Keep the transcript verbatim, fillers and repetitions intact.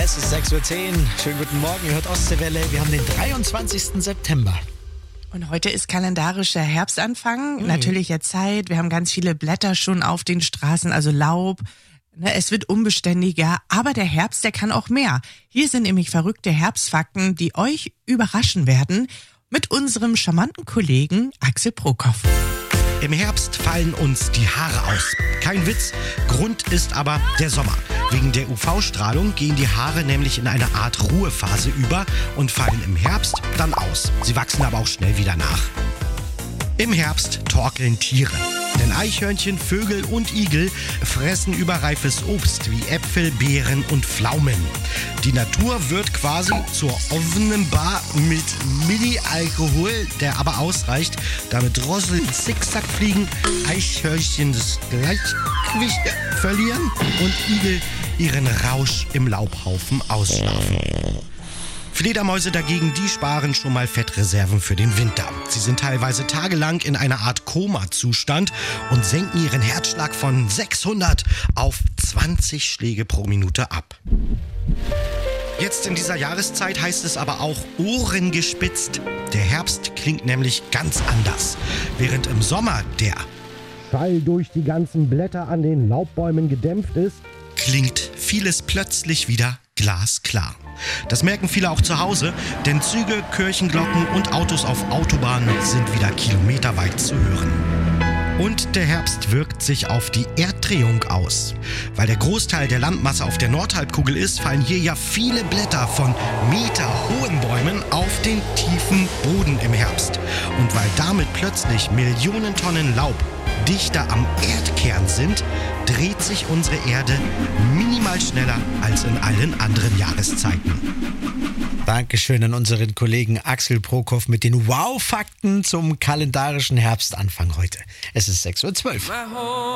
Es ist sechs Uhr zehn. Schönen guten Morgen, ihr hört Ostseewelle. Wir haben den dreiundzwanzigsten September. Und heute ist kalendarischer Herbstanfang. Mhm. Natürliche Zeit. Wir haben ganz viele Blätter schon auf den Straßen, also Laub. Es wird unbeständiger, aber der Herbst, der kann auch mehr. Hier sind nämlich verrückte Herbstfakten, die euch überraschen werden, mit unserem charmanten Kollegen Axel Prokop. Im Herbst fallen uns die Haare aus. Kein Witz, Grund ist aber der Sommer. Wegen der U V-Strahlung gehen die Haare nämlich in eine Art Ruhephase über und fallen im Herbst dann aus. Sie wachsen aber auch schnell wieder nach. Im Herbst torkeln Tiere. Denn Eichhörnchen, Vögel und Igel fressen überreifes Obst wie Äpfel, Beeren und Pflaumen. Die Natur wird quasi zur offenen Bar mit Mini-Alkohol, der aber ausreicht, damit Drossel zickzack fliegen, Eichhörnchen das Gleichgewicht verlieren und Igel ihren Rausch im Laubhaufen ausschlafen. Fledermäuse dagegen, die sparen schon mal Fettreserven für den Winter. Sie sind teilweise tagelang in einer Art Koma-Zustand und senken ihren Herzschlag von sechshundert auf zwanzig Schläge pro Minute ab. Jetzt in dieser Jahreszeit heißt es aber auch Ohren gespitzt. Der Herbst klingt nämlich ganz anders. Während im Sommer der Schall durch die ganzen Blätter an den Laubbäumen gedämpft ist, klingt vieles plötzlich wieder glasklar. Das merken viele auch zu Hause, denn Züge, Kirchenglocken und Autos auf Autobahnen sind wieder kilometerweit zu hören. Und der Herbst wirkt sich auf die Erddrehung aus. Weil der Großteil der Landmasse auf der Nordhalbkugel ist, fallen hier ja viele Blätter von meterhohen Bäumen auf den tiefen Boden im Herbst. Und weil damit plötzlich Millionen Tonnen Laub dichter am Erdkern sind, dreht sich unsere Erde minimal schneller als in allen anderen Jahreszeiten. Dankeschön an unseren Kollegen Axel Prokop mit den Wow-Fakten zum kalendarischen Herbstanfang heute. Es ist sechs Uhr zwölf.